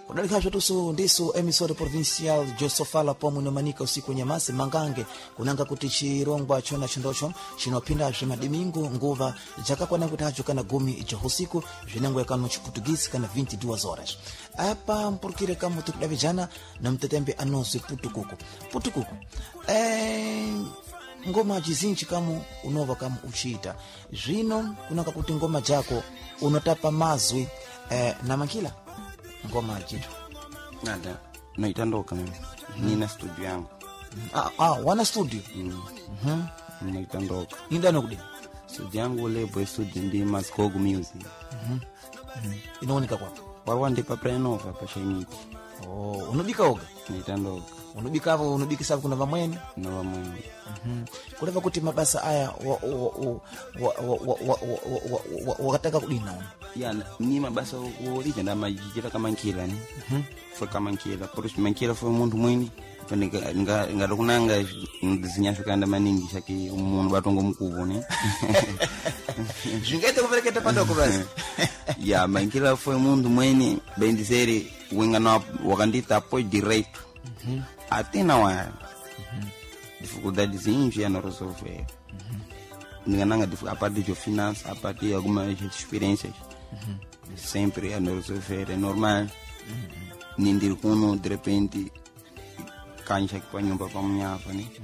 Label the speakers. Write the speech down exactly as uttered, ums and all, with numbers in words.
Speaker 1: Kudalikacho tusu ndisu emisode provincial Josofala pomu nomanika usiku nyamasi mangange kunanga kuti chirongwa chona chindocho chinopinda zvima dimingo nguva jakakwana kuti hacho kana gumi ijo usiku zvinengwe kanu chiputugisi kana vinte e duas horas. Apa mpurukire kama tukida vijana na mtetembe anosi putukuku. Putukuku. Eh ngoma jizinchi kama unova kama uchita. Zvino kunaka kuti ngoma jako unotapa mazwi eh, na makila ngoma jitu.
Speaker 2: Nada, naitandoka mimi. Nina studio yangu.
Speaker 1: Ah, ah, wana studio?
Speaker 2: Mm.
Speaker 1: Mhm.
Speaker 2: Naitandoka.
Speaker 1: Indano kudi?
Speaker 2: Studio yangu lebo studio ndi Maskogo Music.
Speaker 1: Mhm. Mm Inaonika kwa?
Speaker 2: Wawande pa Prenova pa Sheniki.
Speaker 1: Oh, unubika oga?
Speaker 2: Naitandoka.
Speaker 1: Unubika hapo unubika sababu kuna vamweni?
Speaker 2: Na vamweni.
Speaker 1: Mhm. Kuleva kuti mabasa aya wa wa wa wa wa wakataka kudina.
Speaker 2: Ya ni mabasa ulija na majira kama nkila ni. Mhm. Foi kama nkila. Por isso mankila foi umuntu mwini. Nga nga ngakunanga zinyashukanda maningi shaki umuntu batongo mkuvu ni.
Speaker 1: Jingete kuvereketa pandoko basi.
Speaker 2: Ya mankila foi umuntu mwini bendiseri wingana wakandita apoio direito. Mhm. Até não é. Mhm. Dificuldades ínfias na resolver. Mhm. Ninguém a parte de finanças, a parte de algumas experiências. Mhm. Sempre a resolver é normal. Mhm. Nindir kuno de repente cancha que põe para minha avó, né?